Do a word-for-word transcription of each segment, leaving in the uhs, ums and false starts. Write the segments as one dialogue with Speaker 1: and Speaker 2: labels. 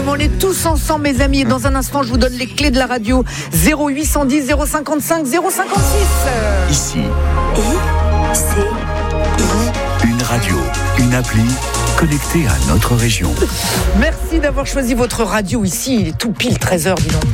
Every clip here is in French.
Speaker 1: mais on est tous ensemble, mes amis. Et dans un instant, je vous donne les clés de la radio. zéro huit cent dix, zéro cinquante-cinq, zéro cinquante-six.
Speaker 2: Ici. Et c'est une radio, une appli connectée à notre région.
Speaker 1: Merci d'avoir choisi votre radio ici. Il est tout pile treize heures, dis donc.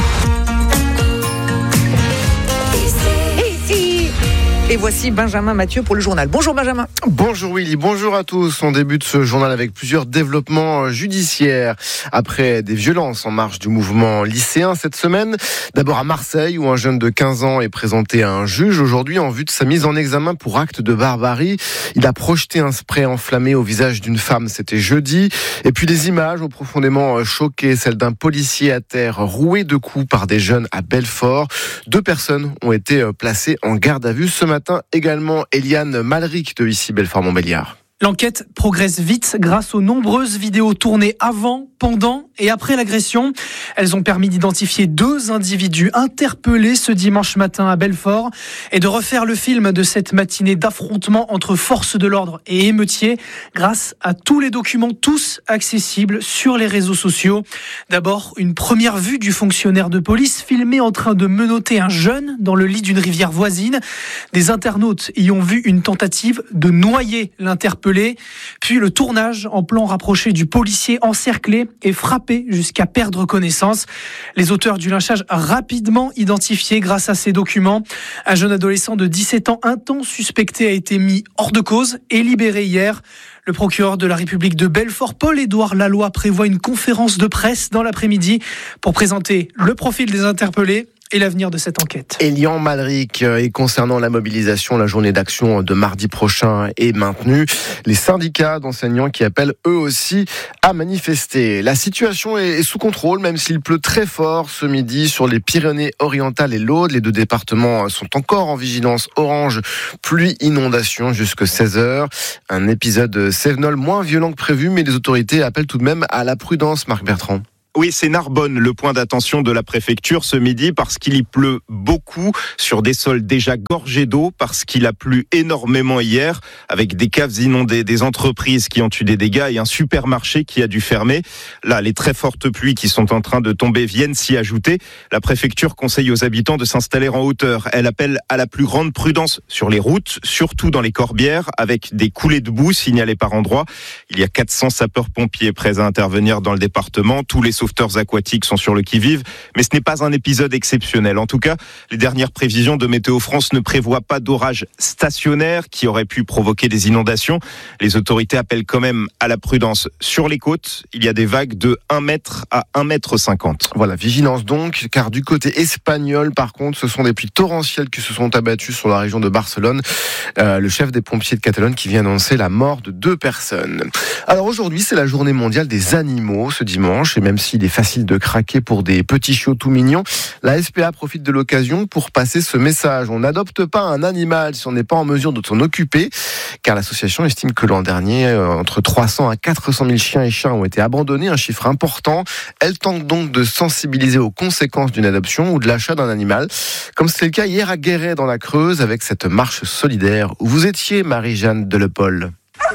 Speaker 1: Et voici Benjamin Mathieu pour le journal. Bonjour Benjamin.
Speaker 3: Bonjour Willy, bonjour à tous. On débute ce journal avec plusieurs développements judiciaires après des violences en marge du mouvement lycéen cette semaine. D'abord à Marseille où un jeune de quinze ans est présenté à un juge aujourd'hui en vue de sa mise en examen pour acte de barbarie. Il a projeté un spray enflammé au visage d'une femme, c'était jeudi. Et puis des images ont profondément choqué, celle d'un policier à terre roué de coups par des jeunes à Belfort. Deux personnes ont été placées en garde à vue ce matin. Également Eliane Malric de ici Belfort-Montbéliard.
Speaker 4: L'enquête progresse vite grâce aux nombreuses vidéos tournées avant, pendant et après l'agression. Elles ont permis d'identifier deux individus interpellés ce dimanche matin à Belfort et de refaire le film de cette matinée d'affrontement entre forces de l'ordre et émeutiers grâce à tous les documents, tous accessibles sur les réseaux sociaux. D'abord, une première vue du fonctionnaire de police filmé en train de menotter un jeune dans le lit d'une rivière voisine. Des internautes y ont vu une tentative de noyer l'interpellé. Puis le tournage en plan rapproché du policier encerclé et frappé jusqu'à perdre connaissance. Les auteurs du lynchage rapidement identifiés grâce à ces documents. Un jeune adolescent de dix-sept ans, un temps suspecté, a été mis hors de cause et libéré hier. Le procureur de la République de Belfort, Paul-Édouard Laloy, prévoit une conférence de presse dans l'après-midi pour présenter le profil des interpellés et l'avenir de cette enquête.
Speaker 3: Eliane Malric, et concernant la mobilisation, la journée d'action de mardi prochain est maintenue. Les syndicats d'enseignants qui appellent eux aussi à manifester. La situation est sous contrôle, même s'il pleut très fort ce midi sur les Pyrénées-Orientales et l'Aude. Les deux départements sont encore en vigilance orange, pluie, inondation jusqu'à seize heures. Un épisode cévenol moins violent que prévu, mais les autorités appellent tout de même à la prudence, Marc Bertrand.
Speaker 5: Oui, c'est Narbonne, le point d'attention de la préfecture ce midi, parce qu'il y pleut beaucoup sur des sols déjà gorgés d'eau, parce qu'il a plu énormément hier, avec des caves inondées, des entreprises qui ont eu des dégâts et un supermarché qui a dû fermer. Là, les très fortes pluies qui sont en train de tomber viennent s'y ajouter. La préfecture conseille aux habitants de s'installer en hauteur. Elle appelle à la plus grande prudence sur les routes, surtout dans les Corbières, avec des coulées de boue signalées par endroits. Il y a quatre cents sapeurs-pompiers prêts à intervenir dans le département. Tous les sauveteurs aquatiques sont sur le qui-vive, mais ce n'est pas un épisode exceptionnel. En tout cas, les dernières prévisions de Météo France ne prévoient pas d'orage stationnaire qui aurait pu provoquer des inondations. Les autorités appellent quand même à la prudence sur les côtes. Il y a des vagues de un mètre à un mètre cinquante.
Speaker 3: Voilà, vigilance donc, car du côté espagnol, par contre, ce sont des pluies torrentielles qui se sont abattues sur la région de Barcelone. Euh, le chef des pompiers de Catalogne qui vient annoncer la mort de deux personnes. Alors aujourd'hui, c'est la journée mondiale des animaux ce dimanche, et même si il est facile de craquer pour des petits chiots tout mignons, la S P A profite de l'occasion pour passer ce message. On n'adopte pas un animal si on n'est pas en mesure de s'en occuper, car l'association estime que l'an dernier, entre trois cents à quatre cent mille chiens et chats ont été abandonnés, un chiffre important. Elle tente donc de sensibiliser aux conséquences d'une adoption ou de l'achat d'un animal, comme c'était le cas hier à Guéret dans la Creuse avec cette marche solidaire où vous étiez, Marie-Jeanne Delepol.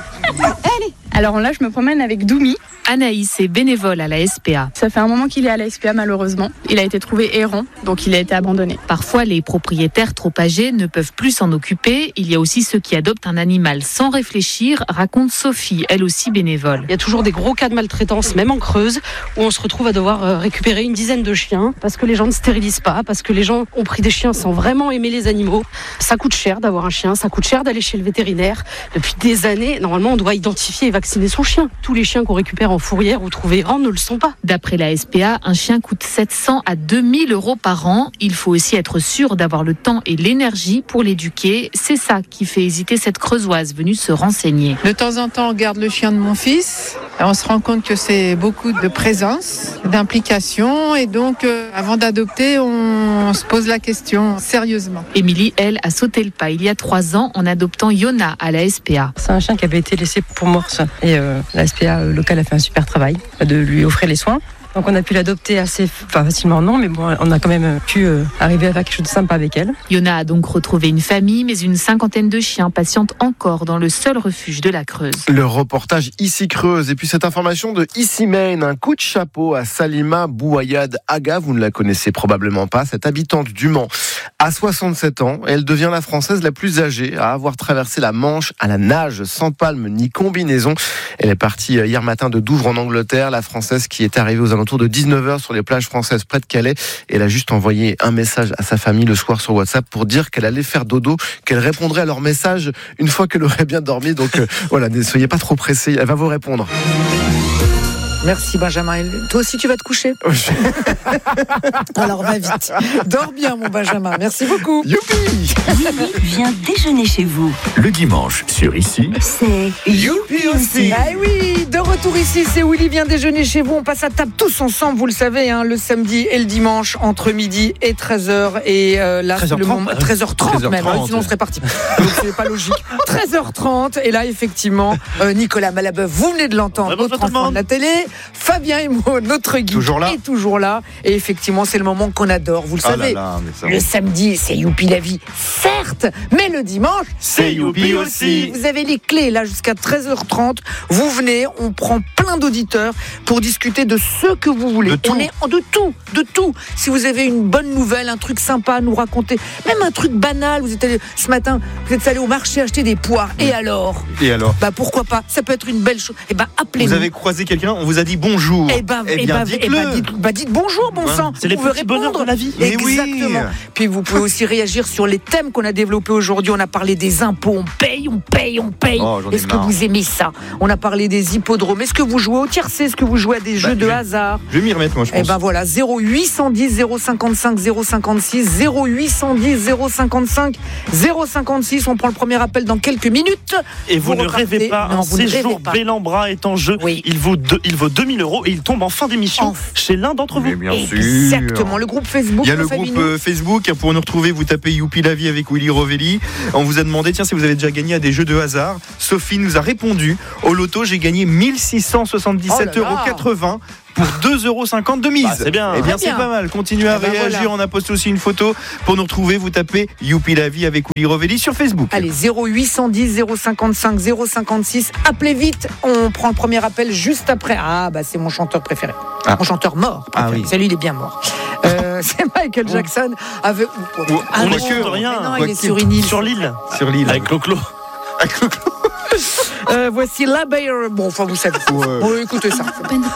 Speaker 6: Alors là, je me promène avec Doumi.
Speaker 7: Anaïs est bénévole à la S P A.
Speaker 6: Ça fait un moment qu'il est à la S P A malheureusement. Il a été trouvé errant, donc il a été abandonné.
Speaker 7: Parfois, les propriétaires trop âgés ne peuvent plus s'en occuper. Il y a aussi ceux qui adoptent un animal sans réfléchir, raconte Sophie, elle aussi bénévole.
Speaker 8: Il y a toujours des gros cas de maltraitance, même en Creuse, où on se retrouve à devoir récupérer une dizaine de chiens parce que les gens ne stérilisent pas, parce que les gens ont pris des chiens sans vraiment aimer les animaux. Ça coûte cher d'avoir un chien, ça coûte cher d'aller chez le vétérinaire. Depuis des années, normalement, on doit identifier et vacciner son chien. Tous les chiens qu'on récupère en fourrière ou trouvés errants ne le sont pas.
Speaker 7: D'après la S P A, un chien coûte sept cents à deux mille euros par an. Il faut aussi être sûr d'avoir le temps et l'énergie pour l'éduquer. C'est ça qui fait hésiter cette Creusoise venue se renseigner.
Speaker 9: De temps en temps, on garde le chien de mon fils. Et on se rend compte que c'est beaucoup de présence, d'implication. Et donc, euh, avant d'adopter, on se pose la question sérieusement.
Speaker 7: Émilie, elle, a sauté le pas il y a trois ans en adoptant Yona à la S P A.
Speaker 10: C'est un chien qui avait été laissé pour morse. Et euh, la S P A locale a fait un super travail de lui offrir les soins. Donc on a pu l'adopter assez enfin, facilement, non, mais bon, on a quand même pu euh, arriver à faire quelque chose de sympa avec elle.
Speaker 7: Yona a donc retrouvé une famille, mais une cinquantaine de chiens patientent encore dans le seul refuge de la Creuse.
Speaker 3: Le reportage Ici Creuse. Et puis cette information de Ici Maine. Un coup de chapeau à Salima Bouayad Aga. Vous ne la connaissez probablement pas. Cette habitante du Mans a soixante-sept ans. Elle devient la Française la plus âgée à avoir traversé la Manche à la nage, sans palme ni combinaison. Elle est partie hier matin de Douvres en Angleterre. La Française qui est arrivée aux alentours de dix-neuf heures sur les plages françaises près de Calais. Elle a juste envoyé un message à sa famille le soir sur WhatsApp pour dire qu'elle allait faire dodo, qu'elle répondrait à leur message une fois qu'elle aurait bien dormi. Donc euh, voilà, ne soyez pas trop pressés. Elle va vous répondre.
Speaker 1: Merci Benjamin. Toi aussi tu vas te coucher. Alors va vite. Dors bien mon Benjamin. Merci beaucoup.
Speaker 3: Youpi.
Speaker 11: Willy vient déjeuner chez vous.
Speaker 2: Le dimanche sur Ici,
Speaker 11: c'est Youpi aussi.
Speaker 1: Ah oui, de retour ici, c'est Willy vient déjeuner chez vous. On passe à table tous ensemble, vous le savez, hein, le samedi et le dimanche entre midi et treize heures. Et euh, là,
Speaker 3: treize heures trente,
Speaker 1: le moment, treize heures trente même, hein, sinon on serait parti. Donc c'est pas logique. treize heures trente, et là effectivement, euh, Nicolas Malabeuf, vous venez de l'entendre,
Speaker 12: Vraiment,
Speaker 1: notre enfant de la télé. Fabien Emo, notre guide,
Speaker 3: toujours là.
Speaker 1: est toujours là. Et effectivement, c'est le moment qu'on adore, vous le
Speaker 3: Ah
Speaker 1: savez.
Speaker 3: là là, mais ça
Speaker 1: Le samedi, c'est Youpi la vie, certes, mais le dimanche,
Speaker 3: c'est Youpi aussi.
Speaker 1: Vous avez les clés là jusqu'à treize heures trente. Vous venez, on prend plein d'auditeurs pour discuter de ce que vous voulez.
Speaker 3: De tout.
Speaker 1: On est en de tout, de tout. Si vous avez une bonne nouvelle, un truc sympa à nous raconter, même un truc banal, vous êtes allé, ce matin, vous êtes allé au marché acheter des poires. Et alors
Speaker 13: Et alors
Speaker 1: Bah pourquoi pas? Ça peut être une belle chose. Et ben appelez-nous.
Speaker 13: Vous avez croisé quelqu'un, on vous a dit bonjour.
Speaker 1: Eh ben,
Speaker 13: eh
Speaker 1: eh
Speaker 13: bien,
Speaker 1: ben,
Speaker 13: dites-le.
Speaker 1: eh ben, dites, bah dites bonjour, bon sang.
Speaker 12: C'est les
Speaker 1: On veut
Speaker 12: petits bonheurs
Speaker 1: répondre.
Speaker 12: de la vie.
Speaker 13: Mais oui.
Speaker 1: Exactement. Puis vous pouvez aussi réagir sur les thèmes qu'on a développés aujourd'hui. On a parlé des impôts, on paye, on paye, on paye.
Speaker 13: Oh, j'en ai
Speaker 1: Est-ce que
Speaker 13: marre.
Speaker 1: vous aimez ça? On a parlé des hippodromes. Est-ce que vous jouez au tiercé? Est-ce que vous jouez à des jeux
Speaker 13: Bah,
Speaker 1: de
Speaker 13: je vais-
Speaker 1: hasard?
Speaker 13: Je vais m'y remettre, moi, je pense.
Speaker 1: Eh ben voilà, zéro huit cent dix zéro cinquante-cinq zéro cinquante-six, zéro huit cent dix zéro cinquante-cinq zéro cinquante-six. On prend le premier appel dans quelques minutes.
Speaker 12: Et vous,
Speaker 1: Vous
Speaker 12: ne
Speaker 1: repartez.
Speaker 12: rêvez pas,
Speaker 1: Non,
Speaker 12: un
Speaker 1: vous ne
Speaker 12: séjour
Speaker 1: rêvez pas.
Speaker 12: Bellambra est en jeu.
Speaker 1: Oui.
Speaker 12: Il vaut, deux, il vaut deux mille euros et il tombe en fin d'émission
Speaker 1: Enfin.
Speaker 12: chez l'un d'entre vous.
Speaker 13: Mais bien sûr.
Speaker 1: Exactement. Le groupe Facebook.
Speaker 13: Il y a le
Speaker 1: Fabien
Speaker 13: groupe
Speaker 1: Nous.
Speaker 13: euh, Facebook, pour nous retrouver, vous tapez Youpi la vie avec Willy Rovelli. On vous a demandé, tiens, si vous avez déjà gagné à des jeux de hasard. Sophie nous a répondu, au loto, j'ai gagné mille six cent soixante-dix-sept
Speaker 1: Oh là là.
Speaker 13: euros quatre-vingts pour deux euros cinquante de mise.
Speaker 12: Bah, c'est bien.
Speaker 13: Eh bien,
Speaker 1: Très
Speaker 13: c'est
Speaker 1: bien.
Speaker 13: pas mal. Continuez à
Speaker 1: Eh ben
Speaker 13: réagir.
Speaker 1: voilà.
Speaker 13: On a posté aussi une photo. Pour nous retrouver, vous tapez Youpi la vie avec Willy Rovelli sur Facebook.
Speaker 1: Allez, zéro huit cent dix zéro cinquante-cinq zéro cinquante-six. Appelez vite. On prend le premier appel juste après. Ah, bah c'est mon chanteur préféré.
Speaker 13: Ah.
Speaker 1: Mon chanteur mort.
Speaker 13: Ah
Speaker 1: préféré.
Speaker 13: oui.
Speaker 1: Celui, il est bien mort. Euh, c'est Michael Jackson avec.
Speaker 13: on
Speaker 1: Ah
Speaker 13: est
Speaker 1: non,
Speaker 13: que-
Speaker 1: mais
Speaker 12: rien.
Speaker 1: non, il est
Speaker 13: Quoique.
Speaker 1: sur une île.
Speaker 12: Sur l'île,
Speaker 13: Sur l'île.
Speaker 12: avec Clo-Clo.
Speaker 1: Euh, voici la Bayer. Bon, enfin, vous savez.
Speaker 13: Ouais.
Speaker 1: Bon, écoutez ça.
Speaker 14: When the